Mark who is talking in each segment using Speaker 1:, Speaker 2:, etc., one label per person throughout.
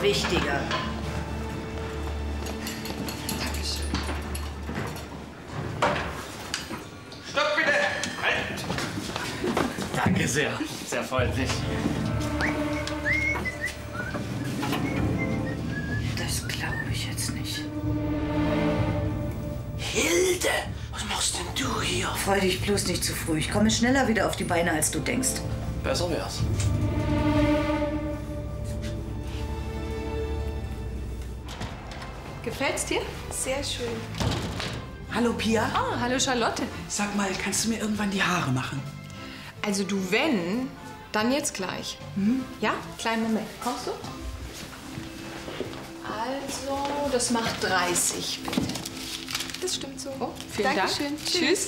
Speaker 1: wichtiger.
Speaker 2: Dankeschön.
Speaker 3: Stopp bitte! Halt! Danke sehr. Sehr freundlich.
Speaker 1: Das glaube ich jetzt nicht.
Speaker 3: Hilde! Was machst denn du hier?
Speaker 1: Freu dich bloß nicht zu früh. Ich komme schneller wieder auf die Beine, als du denkst.
Speaker 3: Besser wär's.
Speaker 2: Gefällt's dir? Sehr schön.
Speaker 4: Hallo, Pia.
Speaker 2: Ah, hallo Charlotte.
Speaker 4: Sag mal, kannst du mir irgendwann die Haare machen?
Speaker 2: Also du, wenn, dann jetzt gleich. Ja? Kleinen Moment. Kommst du? Also, das macht 30, bitte. Das stimmt so. Oh, vielen
Speaker 5: Dankeschön.
Speaker 2: Dank. Tschüss.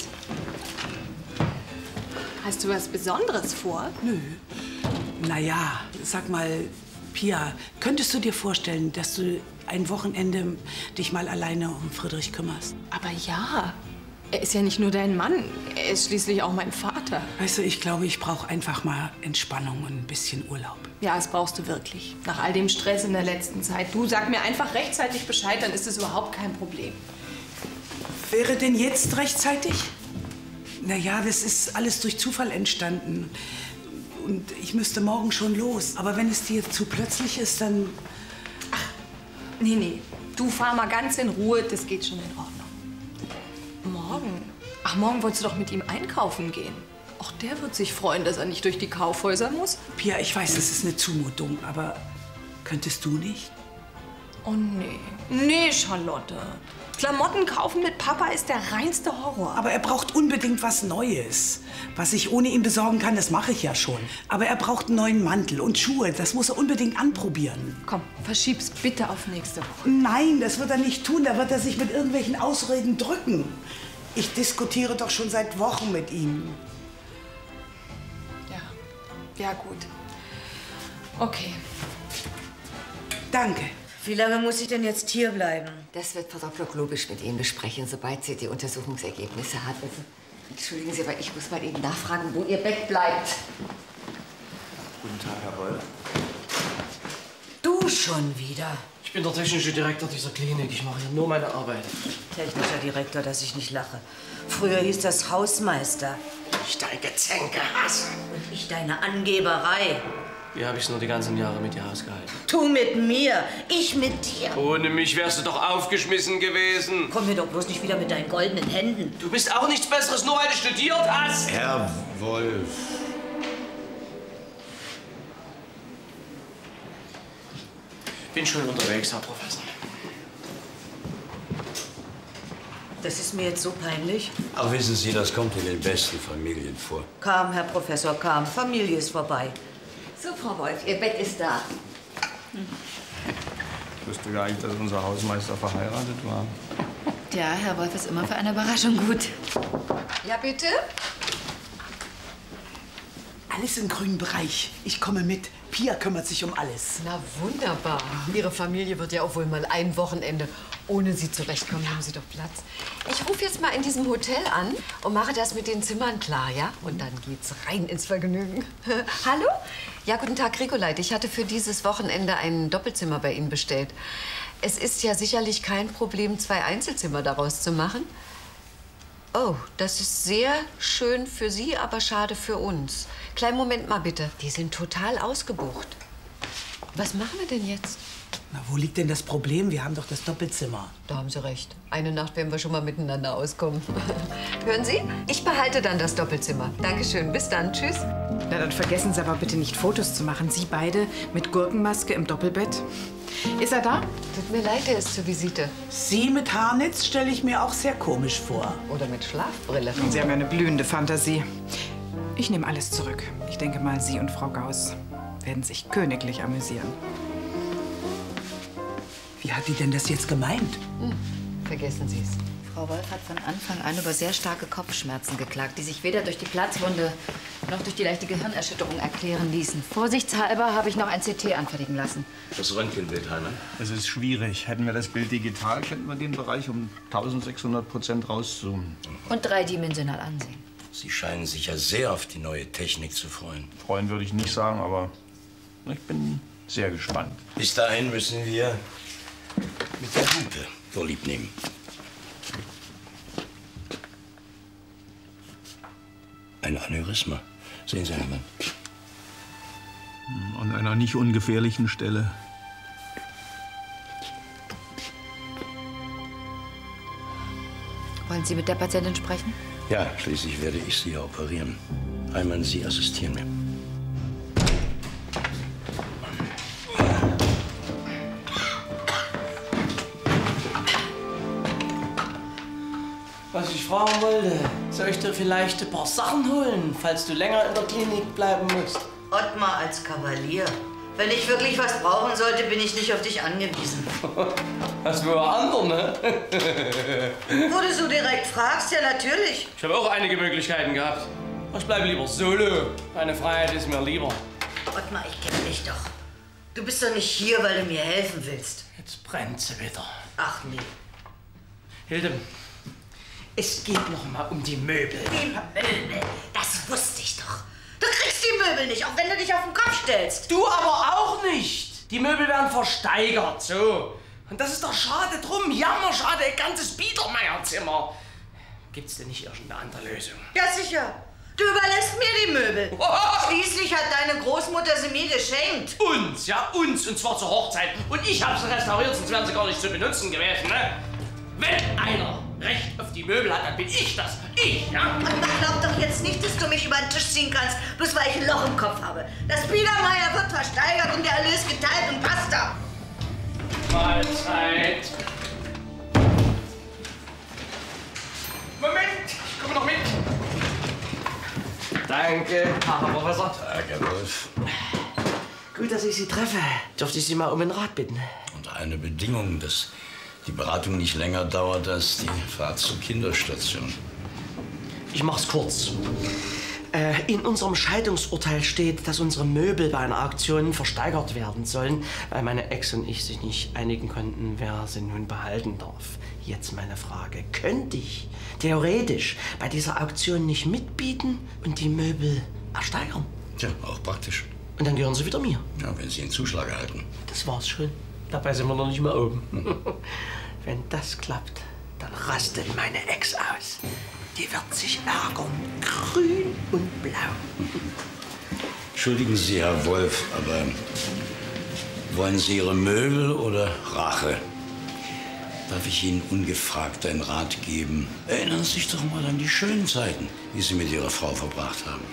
Speaker 2: Hast du was Besonderes vor?
Speaker 4: Nö. Naja, sag mal, Pia, könntest du dir vorstellen, dass du ein Wochenende dich mal alleine um Friedrich kümmerst?
Speaker 2: Aber ja. Er ist ja nicht nur dein Mann. Er ist schließlich auch mein Vater.
Speaker 4: Weißt du, ich glaube, ich brauche einfach mal Entspannung und ein bisschen Urlaub.
Speaker 2: Ja, das brauchst du wirklich. Nach all dem Stress in der letzten Zeit. Du, sag mir einfach rechtzeitig Bescheid, dann ist es überhaupt kein Problem.
Speaker 4: Wäre denn jetzt rechtzeitig? Naja, das ist alles durch Zufall entstanden. Und ich müsste morgen schon los. Aber wenn es dir zu plötzlich ist, dann...
Speaker 2: Nee, nee. Du fahr mal ganz in Ruhe, das geht schon in Ordnung. Morgen? Ach, morgen wolltest du doch mit ihm einkaufen gehen. Ach, der wird sich freuen, dass er nicht durch die Kaufhäuser muss.
Speaker 4: Pia, ich weiß, es ist eine Zumutung, aber könntest du nicht?
Speaker 2: Oh, nee. Nee, Charlotte. Klamotten kaufen mit Papa ist der reinste Horror.
Speaker 4: Aber er braucht unbedingt was Neues. Was ich ohne ihn besorgen kann, das mache ich ja schon. Aber er braucht einen neuen Mantel und Schuhe. Das muss er unbedingt anprobieren.
Speaker 2: Komm, verschieb's bitte auf nächste Woche.
Speaker 4: Nein, das wird er nicht tun. Da wird er sich mit irgendwelchen Ausreden drücken. Ich diskutiere doch schon seit Wochen mit ihm.
Speaker 2: Ja. Ja, gut. Okay.
Speaker 4: Danke.
Speaker 1: Wie lange muss ich denn jetzt hier bleiben?
Speaker 5: Das wird Frau Dr. Globisch mit Ihnen besprechen, sobald sie die Untersuchungsergebnisse hat. Also, entschuldigen Sie, aber ich muss mal eben nachfragen, wo Ihr Bett bleibt.
Speaker 3: Guten Tag, Herr Reul.
Speaker 1: Du schon wieder.
Speaker 3: Ich bin der technische Direktor dieser Klinik. Ich mache hier nur meine Arbeit.
Speaker 1: Technischer Direktor, dass ich nicht lache. Früher hieß das Hausmeister.
Speaker 3: Ich dein Gezänke hasse.
Speaker 1: Und ich deine Angeberei.
Speaker 3: Wie habe ich es nur die ganzen Jahre mit dir ausgehalten?
Speaker 1: Du mit mir, ich mit dir.
Speaker 3: Ohne mich wärst du doch aufgeschmissen gewesen.
Speaker 1: Komm mir doch bloß nicht wieder mit deinen goldenen Händen.
Speaker 3: Du bist auch nichts Besseres, nur weil du studiert hast.
Speaker 6: Herr Wolf.
Speaker 3: Bin schon unterwegs, Herr Professor.
Speaker 1: Das ist mir jetzt so peinlich.
Speaker 6: Ach, wissen Sie, das kommt in den besten Familien vor.
Speaker 1: Kam, Herr Professor, kam. Familie ist vorbei.
Speaker 5: So, Frau Wolf, Ihr Bett ist da.
Speaker 7: Ich wusste gar nicht, dass unser Hausmeister verheiratet war.
Speaker 8: Ja, Herr Wolf ist immer für eine Überraschung gut.
Speaker 5: Ja, bitte?
Speaker 4: Alles im grünen Bereich. Ich komme mit. Pia kümmert sich um alles.
Speaker 9: Na wunderbar. Ihre Familie wird ja auch wohl mal ein Wochenende ohne Sie zurechtkommen. Haben Sie doch Platz. Ich rufe jetzt mal in diesem Hotel an und mache das mit den Zimmern klar, ja? Und dann geht's rein ins Vergnügen. Hallo? Ja, guten Tag, Ricoleit. Ich hatte für dieses Wochenende ein Doppelzimmer bei Ihnen bestellt. Es ist ja sicherlich kein Problem, 2 Einzelzimmer daraus zu machen. Oh, das ist sehr schön für Sie, aber schade für uns. Kleinen Moment mal bitte. Die sind total ausgebucht. Was machen wir denn jetzt?
Speaker 4: Na, wo liegt denn das Problem? Wir haben doch das Doppelzimmer.
Speaker 9: Da haben Sie recht. Eine Nacht werden wir schon mal miteinander auskommen. Hören Sie? Ich behalte dann das Doppelzimmer. Dankeschön. Bis dann. Tschüss.
Speaker 10: Na, dann vergessen Sie aber bitte nicht, Fotos zu machen. Sie beide mit Gurkenmaske im Doppelbett. Ist er da?
Speaker 9: Tut mir leid, er ist zur Visite.
Speaker 4: Sie mit Haarnetz stelle ich mir auch sehr komisch vor.
Speaker 9: Oder mit Schlafbrille.
Speaker 10: Sie haben ja eine blühende Fantasie. Ich nehme alles zurück. Ich denke mal, Sie und Frau Gauss werden sich königlich amüsieren.
Speaker 4: Wie hat die denn das jetzt gemeint?
Speaker 9: Vergessen Sie es.
Speaker 8: Frau Wolf hat von Anfang an über sehr starke Kopfschmerzen geklagt, die sich weder durch die Platzwunde noch durch die leichte Gehirnerschütterung erklären ließen. Vorsichtshalber habe ich noch ein CT anfertigen lassen.
Speaker 6: Das Röntgenbild, Heiner.
Speaker 7: Es ist schwierig. Hätten wir das Bild digital, könnten wir den Bereich um 1600% rauszoomen.
Speaker 8: Und dreidimensional ansehen.
Speaker 6: Sie scheinen sich ja sehr auf die neue Technik zu freuen.
Speaker 7: Freuen würde ich nicht sagen, aber ich bin sehr gespannt.
Speaker 6: Bis dahin müssen wir mit der Lupe Vorlieb nehmen. Ein Aneurysma. Sehen Sie, Herr Mann.
Speaker 7: An einer nicht ungefährlichen Stelle.
Speaker 8: Wollen Sie mit der Patientin sprechen?
Speaker 6: Ja, schließlich werde ich Sie ja operieren. Heimann, Sie assistieren mir.
Speaker 3: Was ich fragen wollte, soll ich dir vielleicht ein paar Sachen holen, falls du länger in der Klinik bleiben musst?
Speaker 1: Ottmar als Kavalier. Wenn ich wirklich was brauchen sollte, bin ich nicht auf dich angewiesen.
Speaker 3: Das wäre anderen, ne?
Speaker 1: Wo du so direkt fragst, ja natürlich.
Speaker 3: Ich habe auch einige Möglichkeiten gehabt. Ich bleibe lieber solo. Meine Freiheit ist mir lieber.
Speaker 1: Ottmar, ich kenne dich doch. Du bist doch nicht hier, weil du mir helfen willst.
Speaker 3: Jetzt brennt sie wieder.
Speaker 1: Ach nee.
Speaker 3: Hilde, es geht noch mal um die Möbel.
Speaker 1: Die Möbel, das wusste ich doch. Du kriegst die Möbel nicht, auch wenn du dich auf den Kopf stellst.
Speaker 3: Du aber auch nicht. Die Möbel werden versteigert, so. Und das ist doch schade drum. Jammerschade, ein ganzes Biedermeierzimmer. Gibt's denn nicht irgendeine andere Lösung?
Speaker 1: Ja, sicher. Du überlässt mir die Möbel. Schließlich hat deine Großmutter sie mir geschenkt.
Speaker 3: Uns, ja, uns. Und zwar zur Hochzeit. Und ich habe sie restauriert, sonst wären sie gar nicht zu benutzen gewesen, ne? Wenn einer Recht auf die Möbel hat, dann bin ich das. Ich, ja?
Speaker 1: Und man glaubt doch jetzt nicht, dass du mich über den Tisch ziehen kannst, bloß weil ich ein Loch im Kopf habe. Das Biedermeier wird versteigert und der Erlös geteilt und basta.
Speaker 3: Mahlzeit. Moment, ich komme noch mit. Danke, Herr Professor.
Speaker 6: Tag, Herr Wolf.
Speaker 3: Gut, dass ich Sie treffe. Dürfte ich Sie mal um einen Rat bitten?
Speaker 6: Unter einer Bedingung, dass die Beratung nicht länger dauert als die Fahrt zur Kinderstation.
Speaker 3: Ich mach's kurz. In unserem Scheidungsurteil steht, dass unsere Möbel bei einer Auktion versteigert werden sollen, weil meine Ex und ich sich nicht einigen konnten, wer sie nun behalten darf. Jetzt meine Frage. Könnte ich theoretisch bei dieser Auktion nicht mitbieten und die Möbel ersteigern?
Speaker 6: Tja, auch praktisch.
Speaker 3: Und dann gehören sie wieder mir.
Speaker 6: Ja, wenn Sie einen Zuschlag erhalten.
Speaker 3: Das war's schon. Dabei sind wir noch nicht mal oben. Wenn das klappt, dann rastet meine Ex aus. Die wird sich ärgern. Grün und blau.
Speaker 6: Entschuldigen Sie, Herr Wolf, aber wollen Sie Ihre Möbel oder Rache? Darf ich Ihnen ungefragt einen Rat geben? Erinnern Sie sich doch mal an die schönen Zeiten, die Sie mit Ihrer Frau verbracht haben.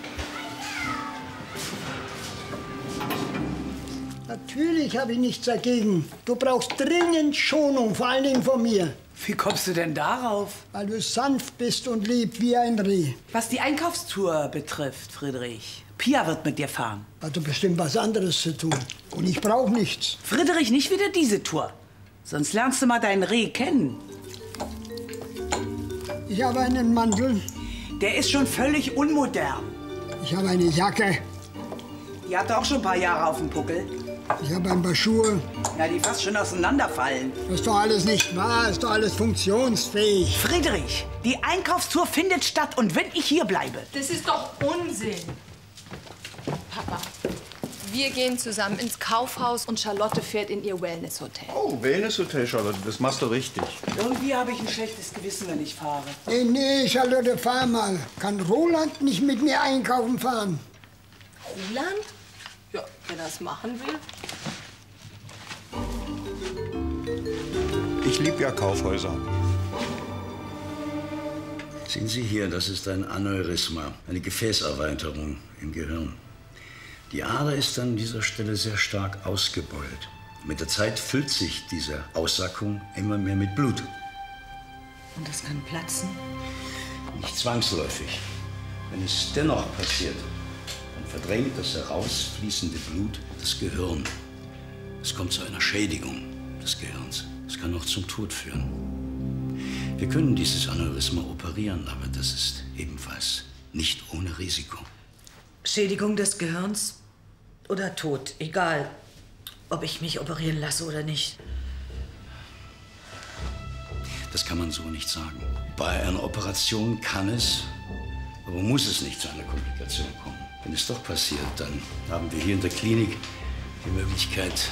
Speaker 11: Natürlich habe ich nichts dagegen. Du brauchst dringend Schonung, vor allen Dingen von mir.
Speaker 4: Wie kommst du denn darauf?
Speaker 11: Weil du sanft bist und lieb wie ein Reh.
Speaker 4: Was die Einkaufstour betrifft, Friedrich. Pia wird mit dir fahren.
Speaker 11: Hat du bestimmt was anderes zu tun. Und ich brauche nichts.
Speaker 4: Friedrich, nicht wieder diese Tour. Sonst lernst du mal deinen Reh kennen.
Speaker 11: Ich habe einen Mantel.
Speaker 4: Der ist schon völlig unmodern.
Speaker 11: Ich habe eine Jacke.
Speaker 4: Die hat auch schon ein paar Jahre auf dem Puckel.
Speaker 11: Ich habe ein paar Schuhe.
Speaker 4: Ja, die fast schon auseinanderfallen.
Speaker 11: Das ist doch alles nicht wahr, ist doch alles funktionsfähig.
Speaker 4: Friedrich, die Einkaufstour findet statt und wenn ich hier bleibe.
Speaker 2: Das ist doch Unsinn. Papa, wir gehen zusammen ins Kaufhaus und Charlotte fährt in ihr Wellness-Hotel.
Speaker 7: Oh, Wellness-Hotel, Charlotte, das machst du richtig.
Speaker 4: Irgendwie habe ich ein schlechtes Gewissen, wenn ich fahre.
Speaker 11: Nee, Charlotte, fahr mal. Kann Roland nicht mit mir einkaufen fahren?
Speaker 2: Roland? Ja, wenn er es machen will.
Speaker 7: Ich liebe ja Kaufhäuser.
Speaker 6: Sehen Sie hier, das ist ein Aneurysma, eine Gefäßerweiterung im Gehirn. Die Ader ist an dieser Stelle sehr stark ausgebeult. Mit der Zeit füllt sich diese Aussackung immer mehr mit Blut.
Speaker 1: Und das kann platzen?
Speaker 6: Nicht zwangsläufig. Wenn es dennoch passiert, dann verdrängt das herausfließende Blut das Gehirn. Es kommt zu einer Schädigung des Gehirns. Es kann auch zum Tod führen. Wir können dieses Aneurysma operieren, aber das ist ebenfalls nicht ohne Risiko.
Speaker 1: Schädigung des Gehirns oder Tod, egal, ob ich mich operieren lasse oder nicht.
Speaker 6: Das kann man so nicht sagen. Bei einer Operation kann es, aber muss es nicht zu einer Komplikation kommen. Wenn es doch passiert, dann haben wir hier in der Klinik die Möglichkeit,